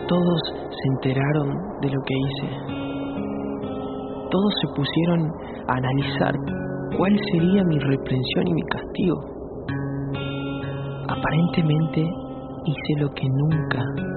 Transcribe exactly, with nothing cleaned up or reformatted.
todos se enteraron de lo que hice. Todos se pusieron a analizar cuál sería mi reprensión y mi castigo. Aparentemente hice lo que nunca